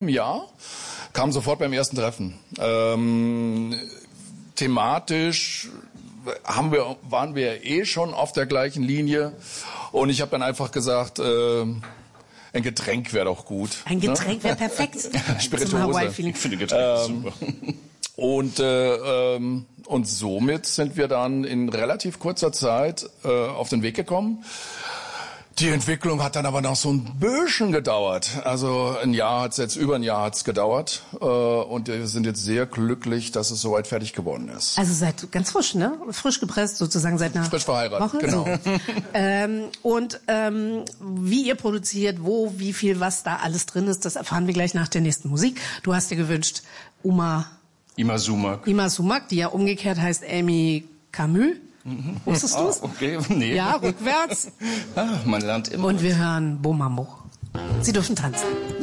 Ja, kam sofort beim ersten Treffen. Thematisch waren wir eh schon auf der gleichen Linie und ich habe dann einfach gesagt, ein Getränk wäre doch gut. Ein Getränk wäre perfekt. Spirituose. Ich finde Getränk super. Und somit sind wir dann in relativ kurzer Zeit auf den Weg gekommen. Die Entwicklung hat dann aber noch so ein bisschen gedauert. Also über ein Jahr hat's gedauert. Und wir sind jetzt sehr glücklich, dass es soweit fertig geworden ist. Also seid ganz frisch, ne? Frisch gepresst sozusagen seit einer frisch verheiratet, Woche. Genau. So. Wie ihr produziert, wo, wie viel, was da alles drin ist, das erfahren wir gleich nach der nächsten Musik. Du hast dir gewünscht Ima Sumak, die ja umgekehrt heißt Amy Camus. Wusstest du es? Okay, nee. Ja, rückwärts. Man lernt immer. Und wir hören Beau Mambo. Sie dürfen tanzen.